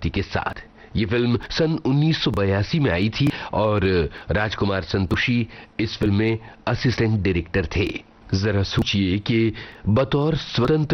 Party के साथ। ये फिल्म सन 1982 में आई थी और राजकुमार संतोषी इस फिल्म में असिस्टेंट डायरेक्टर थे। जरा सोचिए कि बतौर स्वतंत्र